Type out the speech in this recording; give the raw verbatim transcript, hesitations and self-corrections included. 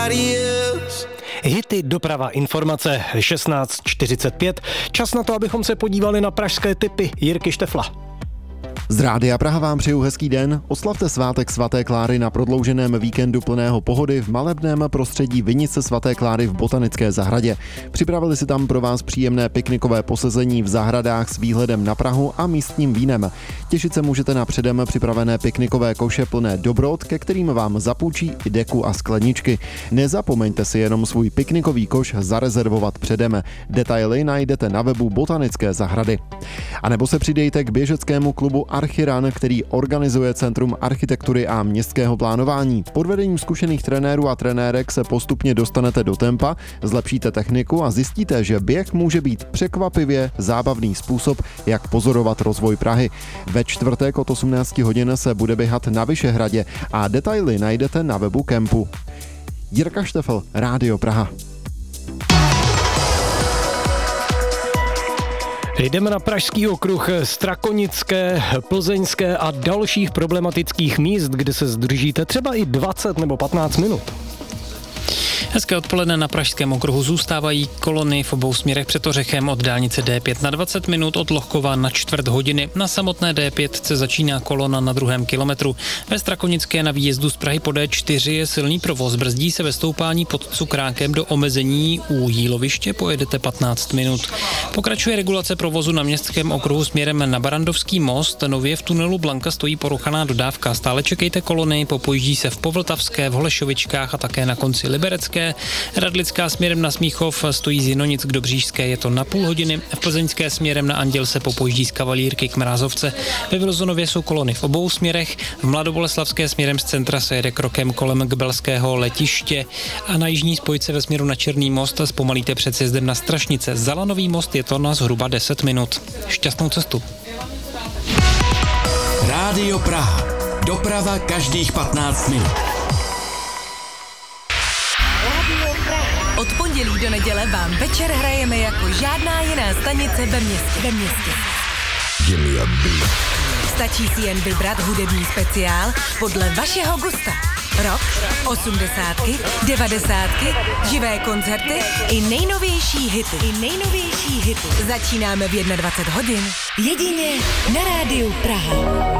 nobody else. Hity, doprava, informace, šestnáct čtyřicet pět. Čas na to, abychom se podívali na pražské tipy Jirky Štefla. Z Rádia Praha vám přeju hezký den. Oslavte svátek svaté Kláry na prodlouženém víkendu plného pohody v malebném prostředí Vinice svaté Kláry v Botanické zahradě. Připravili si tam pro vás příjemné piknikové posezení v zahradách s výhledem na Prahu a místním vínem. Těšit se můžete na předem připravené piknikové koše plné dobrot, ke kterým vám zapůjčí i deku a skleničky. Nezapomeňte si jenom svůj piknikový koš zarezervovat předem. Detaily najdete na webu Botanické zahrady. A nebo se přidejte k běžeckému klubu Archiran, který organizuje Centrum architektury a městského plánování. Pod vedením zkušených trenérů a trenérek se postupně dostanete do tempa, zlepšíte techniku a zjistíte, že běh může být překvapivě zábavný způsob, jak pozorovat rozvoj Prahy. Ve čtvrtek od osmnáct hodin se bude běhat na Vyšehradě a detaily najdete na webu kempu. Jirka Štefl, Rádio Praha. Jdeme na Pražský okruh, Strakonické, Plzeňské a dalších problematických míst, kde se zdržíte třeba i dvacet nebo patnáct minut. Hezké odpoledne. Na Pražském okruhu zůstávají kolony v obou směrech před Ořechem od dálnice D pět na dvacet minut, od Lohkova na čtvrt hodiny. Na samotné D pět se začíná kolona na druhém kilometru. Ve Strakonické na výjezdu z Prahy po D čtyři je silný provoz, brzdí se ve stoupání pod Cukrákem do omezení u Jíloviště, pojedete patnáct minut. Pokračuje regulace provozu na Městském okruhu směrem na Barandovský most, nově v tunelu Blanka stojí poruchaná dodávka. Stále čekejte kolony, popojíždí se v Povltavské, v Holešovičkách a také na konci Liberecké. Radlická směrem na Smíchov stojí z Jinonic k Dobříšské, je to na půl hodiny. V Plzeňské směrem na Anděl se popojíždí z Kavalírky k Mrázovce. Ve Vrozonově jsou kolony v obou směrech. V Mladoboleslavské směrem z centra se jede krokem kolem Kbelského letiště a na jižní spojce ve směru na Černý most zpomalíte před sjezdem na Strašnice. Za Lanový most je to na zhruba deset minut. Šťastnou cestu. Rádio Praha. Doprava každých patnáct minut. Od pondělí do neděle vám večer hrajeme jako žádná jiná stanice ve městě. Ve městě. Stačí si jen vybrat hudební speciál podle vašeho gusta. Rock, osmdesátky, devadesátky, živé koncerty i nejnovější hity. I nejnovější hity. Začínáme v dvacet jedna hodin. Jedině na Rádiu Praha.